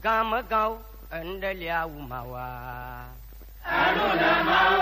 ကံမကောင်းအန္တလျာဥမာဝါအရုဏမဝ